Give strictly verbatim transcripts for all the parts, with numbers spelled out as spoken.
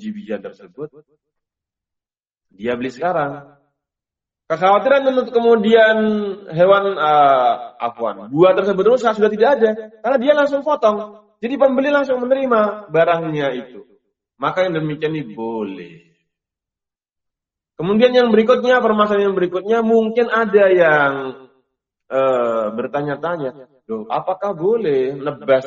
biji-bijian tersebut, dia beli sekarang. Kekhawatiran untuk kemudian hewan uh, afwan, buah tersebut rusak sudah tidak ada, karena dia langsung potong. Jadi pembeli langsung menerima barangnya itu. Maka yang demikian ini boleh. Kemudian yang berikutnya, permasalahan yang berikutnya, mungkin ada yang uh, bertanya-tanya, loh, apakah boleh nebas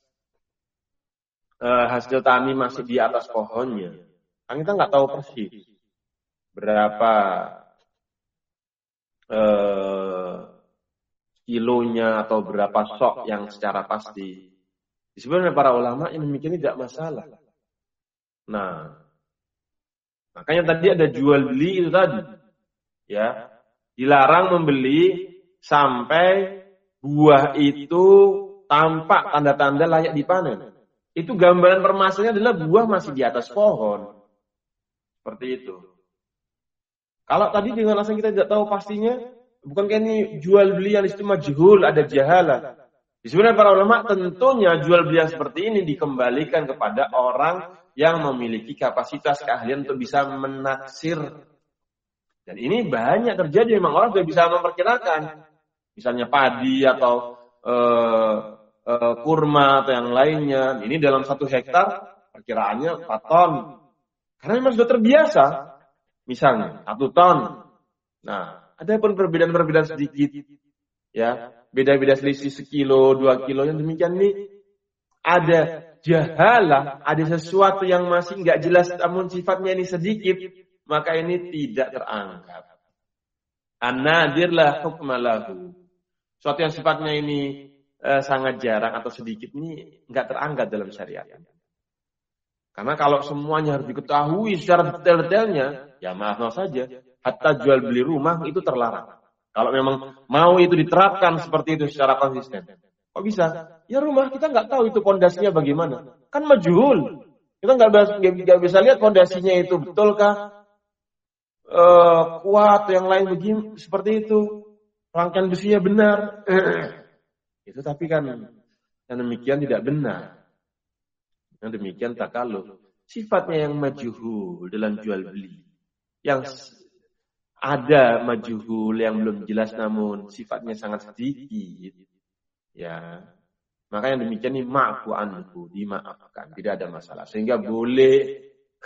uh, hasil tani masih di atas pohonnya? Kan kita nggak tahu persis berapa Uh, kilonya atau berapa sok yang secara pasti. Sebenarnya para ulama yang demikian tidak masalah. Nah, makanya tadi ada jual beli itu tadi, ya, dilarang membeli sampai buah itu tampak tanda-tanda layak dipanen. Itu gambaran permasalahannya adalah buah masih di atas pohon, seperti itu. Kalau tadi dengan alasan kita tidak tahu pastinya, bukankah ini jual beli yang itu majhul, ada jahalah. Sebenarnya para ulama tentunya jual beli yang seperti ini dikembalikan kepada orang yang memiliki kapasitas keahlian untuk bisa menaksir. Dan ini banyak terjadi, memang orang sudah bisa memperkirakan. Misalnya padi atau uh, uh, kurma atau yang lainnya. Ini dalam satu hektar perkiraannya empat ton. Karena memang sudah terbiasa. Misalnya satu ton. Nah, ada pun perbedaan-perbedaan sedikit, ya, beda-beda selisih sekilo, dua kilo, yang demikian ini ada jahalah, ada sesuatu yang masih nggak jelas, namun sifatnya ini sedikit, maka ini tidak teranggap. An-nadir la hukma lahu. Suatu yang sifatnya ini eh, sangat jarang atau sedikit ini nggak teranggap dalam syariat. Karena kalau semuanya harus diketahui secara detail-detailnya, ya maaf maaf saja, hatta jual beli rumah itu terlarang. Kalau memang mau itu diterapkan seperti itu secara konsisten. Kok bisa? Ya rumah kita nggak tahu itu pondasinya bagaimana. Kan majhul. Kita nggak nggak bisa lihat pondasinya itu betulkah uh, kuat, yang lain begini seperti itu. Rangkaian besinya benar. Itu tapi kan yang demikian tidak benar. Yang demikian takaluf. Sifatnya yang majhul dalam jual beli. Yang ada majhul yang belum jelas namun sifatnya sangat sedikit. Ya. Maka yang demikian ini ma'fu anhu, dimaafkan, tidak ada masalah. Sehingga boleh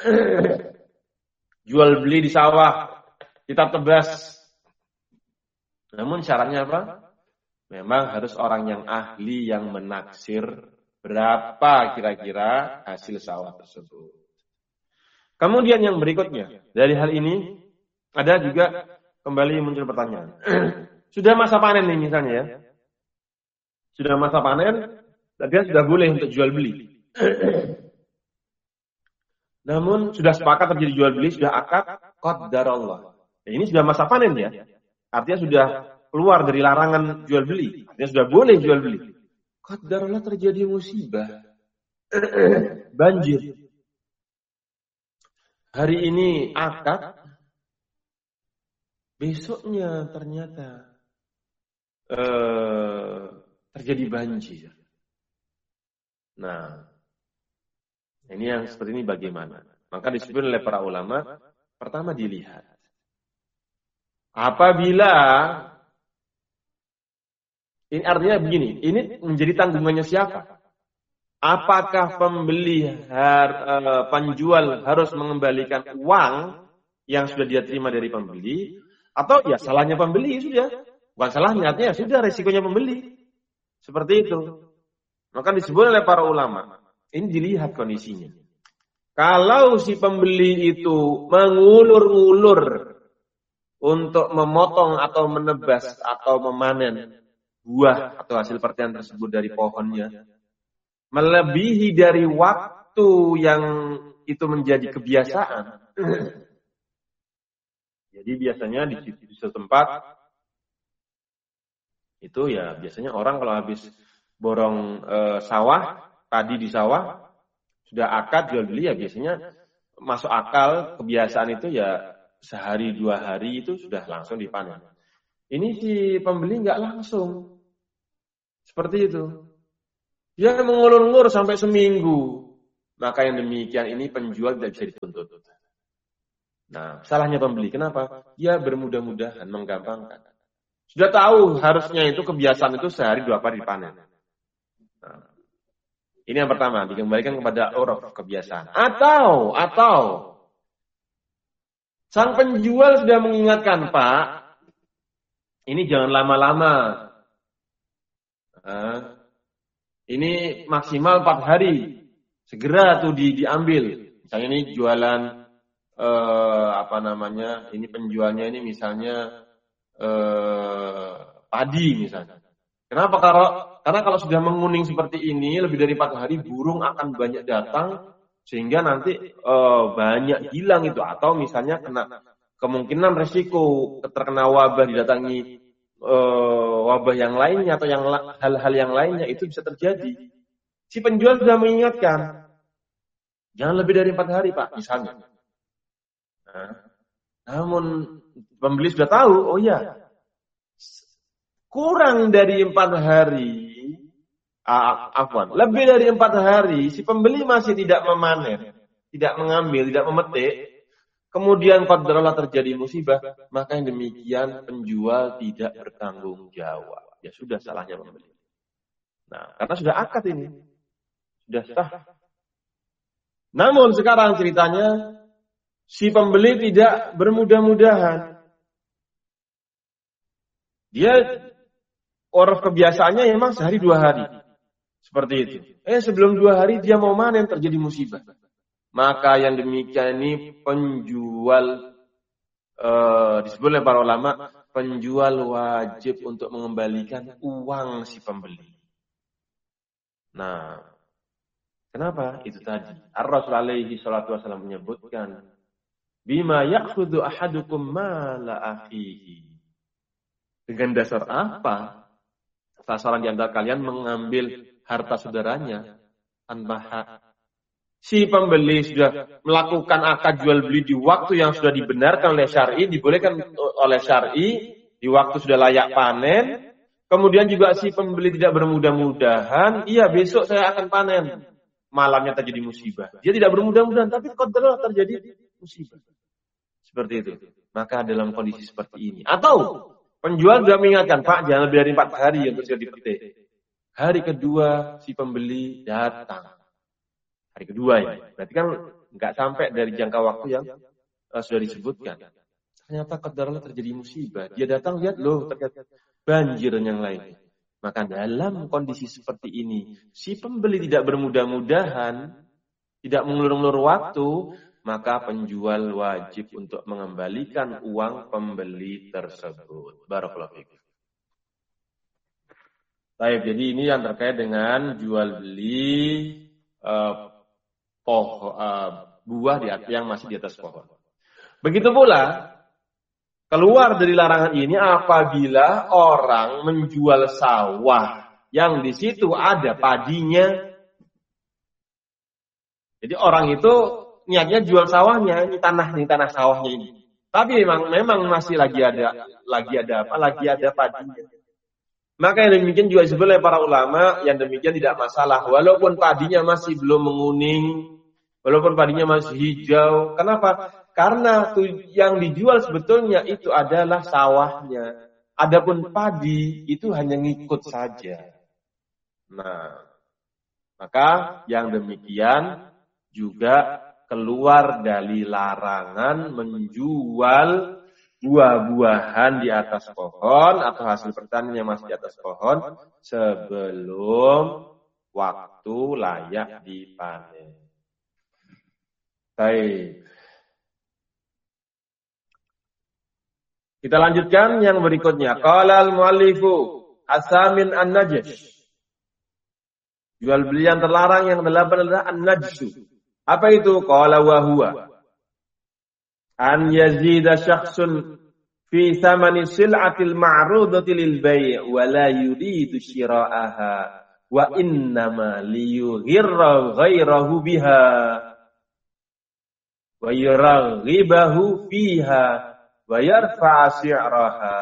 jual beli di sawah, kita tebas. Namun syaratnya apa? Memang harus orang yang ahli yang menaksir berapa kira-kira hasil sawah tersebut. Kemudian yang berikutnya, dari hal ini ada juga kembali muncul pertanyaan. Sudah masa panen nih misalnya ya. Sudah masa panen, dia sudah boleh untuk jual beli. Namun sudah sepakat terjadi jual beli, sudah akad qadarullah. Nah, ini sudah masa panen ya. Artinya sudah keluar dari larangan jual beli. Artinya sudah boleh jual beli. Qadarullah terjadi musibah. Banjir. Hari ini akad, besoknya ternyata eh, terjadi banjir. Nah, ini yang seperti ini bagaimana? Maka disebut oleh para ulama, pertama dilihat. Apabila, ini artinya begini, ini menjadi tanggungannya siapa? Apakah pembeli, har, uh, penjual harus mengembalikan uang yang sudah dia terima dari pembeli, atau ya salahnya pembeli sudah, bukan salahnya, artinya sudah resikonya pembeli, seperti itu. Maka disebut oleh para ulama, ini dilihat kondisinya. Kalau si pembeli itu mengulur-ngulur untuk memotong atau menebas atau memanen buah atau hasil pertanian tersebut dari pohonnya, melebihi dari waktu yang itu menjadi kebiasaan. Jadi biasanya di, di suatu tempat itu ya biasanya orang kalau habis borong e, sawah, tadi di sawah sudah akad jual beli ya biasanya masuk akal kebiasaan itu ya sehari dua hari itu sudah langsung dipanen. Ini si pembeli nggak langsung seperti itu. Dia mengulur-ngulur sampai seminggu. maka yang demikian ini penjual tidak bisa dituntut. Nah, salahnya pembeli. Kenapa? Dia bermudah-mudahan, menggampangkan. Sudah tahu harusnya itu kebiasaan itu sehari dua kali dipanen. Nah, ini yang pertama, dikembalikan kepada uruf kebiasaan. Atau, atau sang penjual sudah mengingatkan, Pak, ini jangan lama-lama. Nah, ini maksimal empat hari. Segera tuh di, diambil. Misalnya ini jualan eh, apa namanya? Ini penjualnya ini misalnya eh, padi misalnya. Kenapa? Kalau karena kalau sudah menguning seperti ini lebih dari empat hari burung akan banyak datang sehingga nanti eh, banyak hilang itu, atau misalnya kena kemungkinan resiko terkena wabah, didatangi eh, wabah yang lainnya atau yang hal-hal yang lainnya itu bisa terjadi. Si penjual sudah mengingatkan, jangan lebih dari empat hari, Pak, misalnya. Nah, namun pembeli sudah tahu, oh ya, kurang dari empat hari, ah, afwan, lebih dari empat hari, si pembeli masih tidak memanen, tidak mengambil, tidak memetik, kemudian qadarullah terjadi musibah, maka yang demikian penjual tidak bertanggung jawab. Ya sudah, salahnya pembeli. Nah, karena sudah akad ini. Sudah sah. Namun sekarang ceritanya si pembeli tidak bermudah-mudahan. Dia orang kebiasaannya memang sehari dua hari. Seperti itu. Eh sebelum dua hari dia mau manen, terjadi musibah. Maka yang demikian ini penjual eh, disebut oleh para ulama, penjual wajib untuk mengembalikan uang si pembeli. Nah, kenapa? Itu tadi. Ar-Rasul alaihi salatu wasallam menyebutkan, bima ya'khudhu ahadukum mala akhihi. Dengan dasar apa salah seorang di antara kalian mengambil harta saudaranya tanpa hak? Si pembeli sudah melakukan akad jual beli di waktu yang sudah dibenarkan oleh syar'i, dibolehkan oleh syar'i, di waktu sudah layak panen. Kemudian juga si pembeli tidak bermudah-mudahan, iya besok saya akan panen. Malamnya terjadi musibah. Dia tidak bermudah-mudahan, tapi qadarullah terjadi musibah. Seperti itu. Maka dalam kondisi seperti ini. Atau penjual sudah mengingatkan, Pak, jangan lebih dari empat hari untuk sudah dipetik. Hari kedua si pembeli datang. Hari kedua ya. Berarti kan nggak sampai dari jangka waktu yang uh, sudah disebutkan. Ternyata qadarullah terjadi musibah. Dia datang, lihat loh, ternyata banjir dan yang lain. Maka dalam kondisi seperti ini, si pembeli tidak bermudah-mudahan, tidak mengulur-ulur waktu, maka penjual wajib untuk mengembalikan uang pembeli tersebut. Barakallahu fiik. Baik, jadi ini yang terkait dengan jual beli uh, poh, uh, buah di yang masih di atas pohon. Begitu pula keluar dari larangan ini apabila orang menjual sawah yang di situ ada padinya. Jadi orang itu niatnya jual sawahnya, ini tanah ini tanah sawahnya ini. Tapi memang memang masih lagi ada lagi ada apa? Lagi ada padinya. Maka yang demikian juga disebut oleh para ulama, yang demikian tidak masalah walaupun padinya masih belum menguning, walaupun padinya masih hijau. Kenapa? Karena yang dijual sebetulnya itu adalah sawahnya. Adapun padi itu hanya ngikut saja. Nah, maka yang demikian juga keluar dari larangan menjual buah-buahan di atas pohon atau hasil pertanian yang masih di atas pohon sebelum waktu layak dipanen. Baik. Kita lanjutkan yang berikutnya. Qala al-muallifu asamin an-najis. Jual beli yang terlarang yang delapan adalah an-najsu. Apa itu? Qala wa huwa an yazida syakhsun fi thamani sil'atil ma'rudati lil bai' wa la yuridu shira'aha wa innama liyughirra ghairahu biha wa yuraghibahu fiha wa yarfa'a si'raha.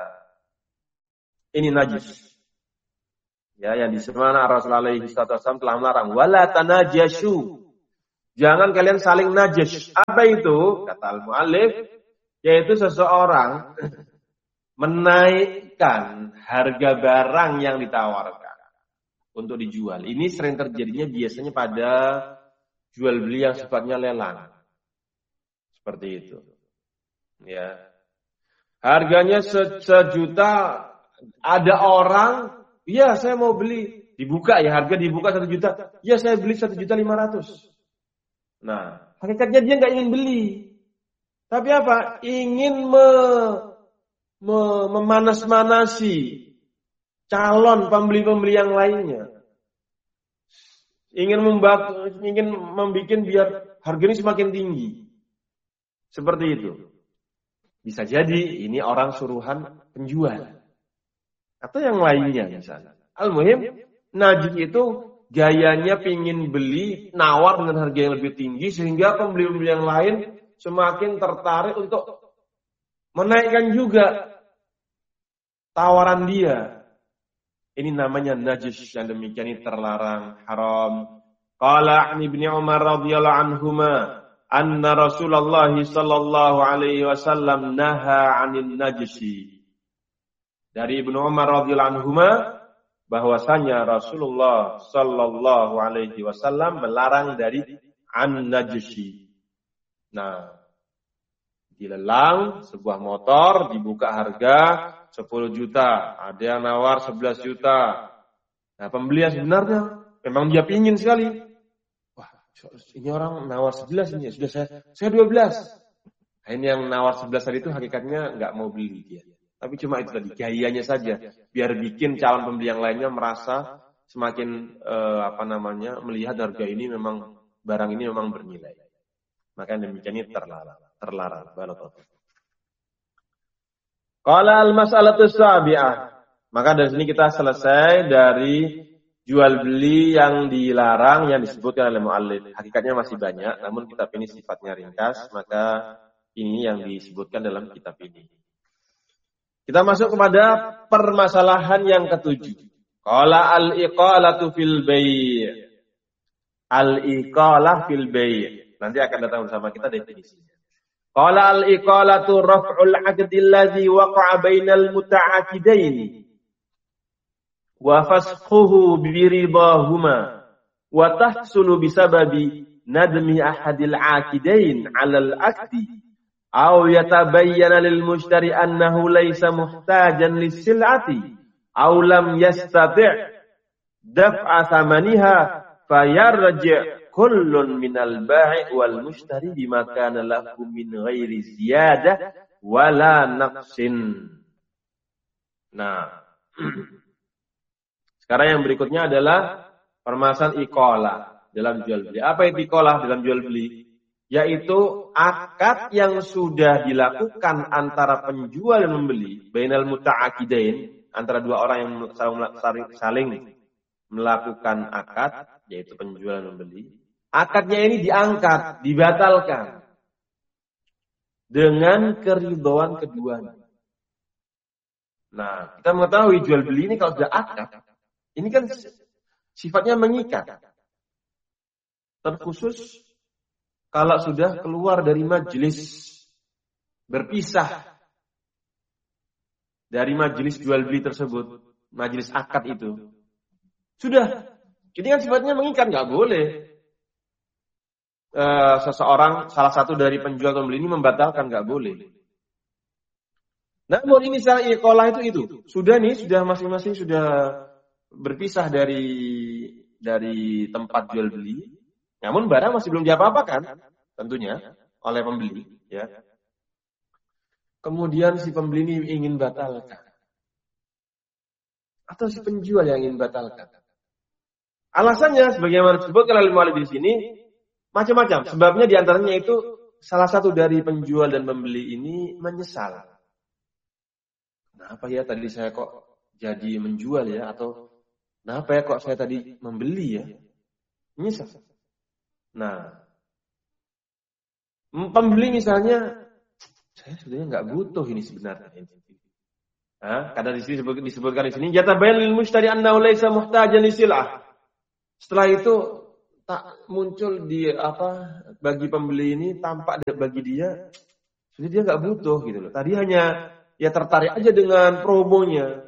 Ini najis. Ya, yang di mana Rasulullah sallallahu alaihi wasallam telah melarang wala tanajashu. Jangan kalian saling najis. Apa itu? Kata al-mu'allif, yaitu seseorang menaikkan harga barang yang ditawarkan untuk dijual. Ini sering terjadinya biasanya pada jual beli yang sifatnya lelang. Seperti itu. Ya. Harganya se- sejuta, ada orang, iya saya mau beli, dibuka ya, harga dibuka satu juta, iya saya beli satu juta lima ratus. Nah, hakikatnya dia nggak ingin beli, tapi apa? Ingin me, me, memanas-manasi calon pembeli-pembeli yang lainnya, ingin membak, ingin membuat biar harga ini semakin tinggi. Seperti itu. Bisa jadi ini orang suruhan penjual. Atau yang lainnya misalnya. Al-muhim, najis itu gayanya pingin beli, nawar dengan harga yang lebih tinggi, sehingga pembeli-pembeli yang lain semakin tertarik untuk menaikkan juga tawaran dia. Ini namanya najis, yang demikian ini terlarang, haram. Qala Ibnu Umar radhiyallahu anhuma anna Rasulullah sallallahu alaihi wasallam naha 'anil najisi. Dari Ibnu Umar radhiyallahu anhuma bahwasanya Rasulullah sallallahu alaihi wasallam melarang dari an najisi. Nah, dilelang sebuah motor dibuka harga sepuluh juta, ada yang nawar sebelas juta. Nah, pembeli yang sebenarnya memang dia pingin sekali. Ini orang nawar sebelas ini, sudah saya saya dua belas. Nah, ini yang nawar sebelas tadi itu hakikatnya nggak mau beli dia. Tapi cuma itu tadi, gayanya saja. Biar bikin calon pembeli yang lainnya merasa semakin eh, apa namanya melihat harga ini memang, barang ini memang bernilai. Maka demikian ini terlarang. Terlarang. Barakallahu. Qala al-mas'alatu sabi'ah. Maka dari sini kita selesai dari jual beli yang dilarang yang disebutkan oleh mu'allif. Hakikatnya masih banyak, namun kitab ini sifatnya ringkas, maka ini yang disebutkan dalam kitab ini. Kita masuk kepada permasalahan yang ketujuh. Qala al-iqalatu fil bai'. Al-iqalah fil bai'. Nanti akan datang bersama kita definisinya. Qala al-iqalatu raf'ul 'aqdi alladhi waqa'a bainal muta'aqidaini wa fasquhu biridahuma wa tahsulu bisababi nadmi ahadil 'aqidain 'alal 'aqdi aw yatabayyana lil mushtari annahu laysa muhtajan lis-sil'ati aw lam yastati' daf'a thamaniha fayarji' kullun minal bai' wal mushtari bima kana lahu min ghairi ziyadah wala naqsin. Nah, sekarang yang berikutnya adalah permasalahan iqalah dalam jual beli. Apa itu iqalah dalam jual beli? Yaitu akad yang sudah dilakukan antara penjual dan membeli, bainal muta'aqidain, antara dua orang yang saling melakukan akad, yaitu penjual dan membeli. Akadnya ini diangkat, dibatalkan dengan keridhaan keduanya. Nah, kita mengetahui jual beli ini kalau sudah akad, ini kan sifatnya mengikat. Terkhusus kalau sudah keluar dari majelis, berpisah dari majelis jual beli tersebut, majelis akad itu. Sudah, ini kan sifatnya mengikat, nggak boleh. Uh, seseorang, salah satu dari penjual atau pembeli ini membatalkan, nggak boleh. Namun ini misalnya iqalah itu itu sudah nih, sudah masing-masing sudah berpisah dari dari tempat jual beli. Namun barang masih belum diapa-apakan, tentunya oleh pembeli, ya. Kemudian si pembeli ini ingin batalkan, atau si penjual yang ingin batalkan. Alasannya, sebagaimana disebutkan oleh mu'allif di sini, macam-macam. Sebabnya diantaranya itu salah satu dari penjual dan pembeli ini menyesal. Kenapa ya tadi saya kok jadi menjual ya? Atau kenapa ya kok saya tadi membeli ya? Menyesal. Nah, pembeli misalnya, saya sebenarnya nggak butuh ini sebenarnya. Nah, karena di sini disebutkan di sini, yatabayyan lil mushtari annahu laysa muhtajan li sil'ah. Setelah itu tak muncul di apa bagi pembeli ini tampak bagi dia, jadi dia nggak butuh gitu loh. Tadi hanya ya tertarik aja dengan promonya.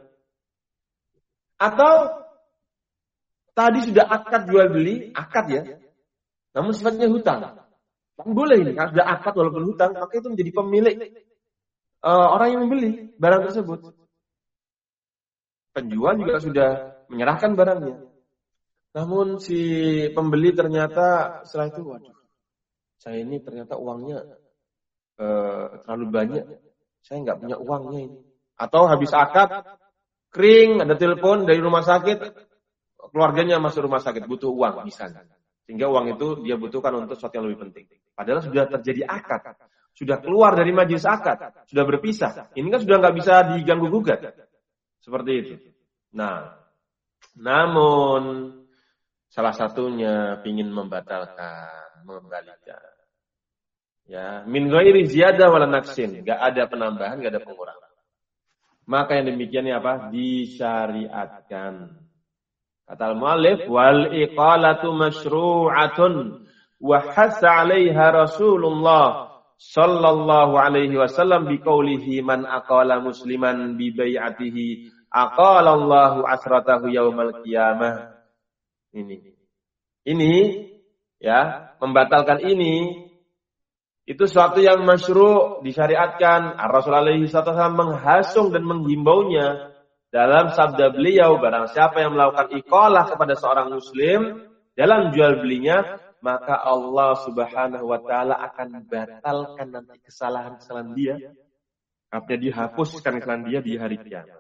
Atau tadi sudah akad jual beli, akad ya, namun sifatnya hutang. Kan boleh ini, kalau sudah akad walaupun hutang, maka itu menjadi pemilik uh, orang yang membeli barang tersebut. Penjual juga sudah menyerahkan barangnya. Namun si pembeli ternyata setelah itu, waduh, saya ini ternyata uangnya uh, terlalu banyak, saya nggak punya uangnya ini. Atau habis akad, kering, ada telepon dari rumah sakit, keluarganya masuk rumah sakit, butuh uang misalnya. Sehingga uang itu dia butuhkan untuk sesuatu yang lebih penting. Padahal sudah terjadi akad, sudah keluar dari majelis akad, sudah berpisah. Ini kan sudah nggak bisa diganggu gugat. Seperti itu. Nah, namun salah satunya ingin membatalkan, mengembalikan. Ya, min ghairi ziyadah wala naqsin, enggak ada penambahan, enggak ada pengurangan. Maka yang demikian ini apa? Disyariatkan. Kata al-muallif, wal iqalatu masyru'atun wa hasa 'alaiha Rasulullah sallallahu alaihi wasallam biqaulihi man aqala musliman bi bai'atihi aqala Allahu asratahu yaumal qiyamah. Ini. Ini ya, membatalkan ini itu suatu yang masyru' disyariatkan. Rasulullah alaihi wasallam menghasung dan menghimbaunya dalam sabda beliau, barang siapa yang melakukan iqalah kepada seorang muslim dalam jual belinya, maka Allah Subhanahu wa taala akan batalkan nanti kesalahan-kesalahan dia. Artinya dihapuskan kesalahan dia di hari kiamat.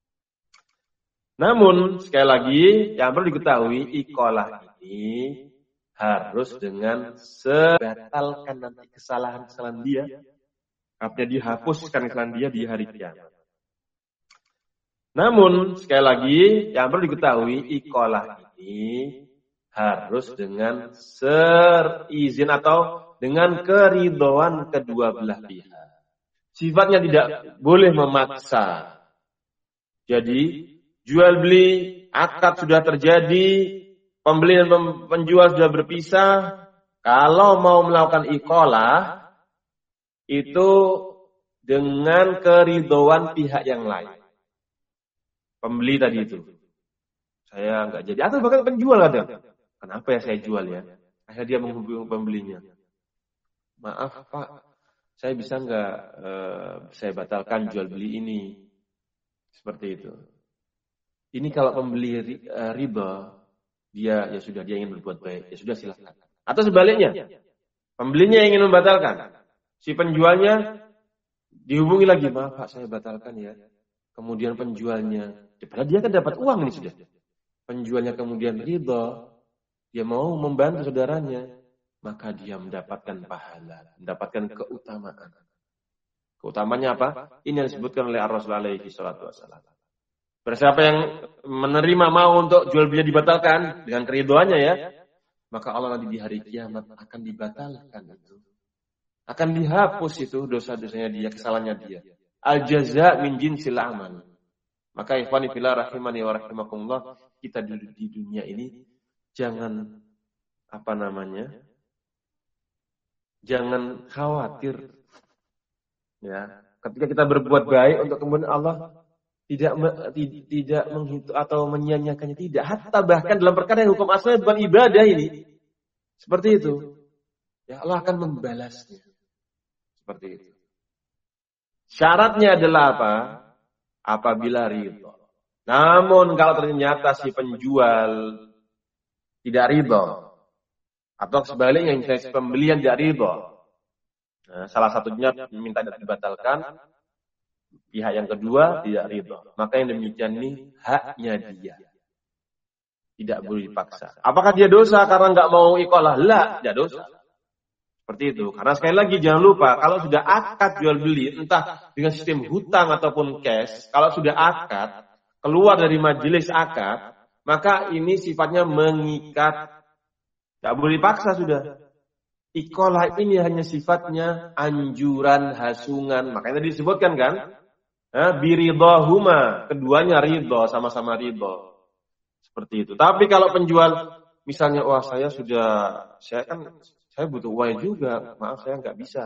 Namun sekali lagi yang perlu diketahui, iqalah ini harus dengan sebatalkan nanti kesalahan-kesalahan dia. Artinya dihapuskan kesalahan dia di hari kiamat. Namun sekali lagi yang perlu diketahui, iqalah ini harus dengan seizin atau dengan keridhaan kedua belah pihak. Sifatnya tidak boleh memaksa. Jadi jual beli, akad sudah terjadi, pembeli dan penjual sudah berpisah. Kalau mau melakukan iqalah itu dengan keridhaan pihak yang lain. Pembeli tadi itu, saya nggak jadi. Atau bahkan penjual ada. Kenapa ya saya jual ya? Akhirnya dia menghubungi pembelinya. Maaf Pak, saya bisa nggak uh, saya batalkan jual beli ini? Seperti itu. Ini kalau pembeli uh, riba, dia ya sudah dia ingin berbuat baik, ya sudah silakan. Atau sebaliknya, pembelinya ingin membatalkan, si penjualnya dihubungi lagi, maaf Pak, saya batalkan ya. Kemudian penjualnya, padahal dia kan dapat uang ini sudah. Penjualnya kemudian ridha, dia mau membantu saudaranya, maka dia mendapatkan pahala, mendapatkan keutamaan. Keutamanya apa? Ini yang disebutkan oleh Rasulullah alaihi salatu wasallam. Siapa yang menerima mau untuk jual beli dibatalkan dengan keridhaannya ya, maka Allah nanti di hari kiamat akan dibatalkan itu. Akan dihapus itu dosa-dosanya dia, kesalahannya dia. Al-jaza' min jinsil amal. Maka ikhwani fillah rahimani wa rahimakumullah, kita di, di dunia ini jangan apa namanya? Jangan khawatir. Ya, ketika kita berbuat baik untuk kemudian Allah tidak tidak menghitung atau menyia-nyiakannya, tidak. Hatta bahkan dalam perkara yang hukum asalnya bukan ibadah ini. Seperti itu. Ya, Allah akan membalasnya. Seperti itu. Syaratnya adalah apa? Apabila ridho. Namun kalau ternyata si penjual tidak ridho, atau sebaliknya yang si pembelian tidak ridho, nah, salah satunya minta dibatalkan, pihak yang kedua tidak ridho, maka yang demikian ini haknya dia, tidak boleh dipaksa. Apakah dia dosa karena nggak mau iqalah? Lah, tidak dosa. Seperti itu. Karena sekali lagi jangan lupa, kalau sudah akad jual beli, entah dengan sistem hutang ataupun cash, kalau sudah akad, keluar dari majelis akad, maka ini sifatnya mengikat. Tidak boleh dipaksa sudah. Iqalah ini hanya sifatnya anjuran, hasungan. Makanya tadi disebutkan kan, biridhahuma, keduanya ridho, sama-sama ridho. Seperti itu. Tapi kalau penjual misalnya wah saya sudah, saya kan saya butuh uang juga, maaf saya nggak bisa.